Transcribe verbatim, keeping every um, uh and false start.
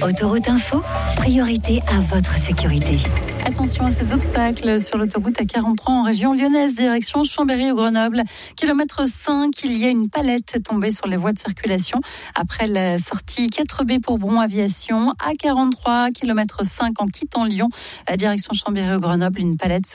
Autoroute Info, priorité à votre sécurité. Attention à ces obstacles sur l'autoroute A quarante-trois en région lyonnaise, direction Chambéry ou Grenoble. Kilomètre cinq, il y a une palette tombée sur les voies de circulation. Après la sortie quatre B pour Bron Aviation, A quarante-trois, kilomètre cinq en quittant Lyon, direction Chambéry ou Grenoble, une palette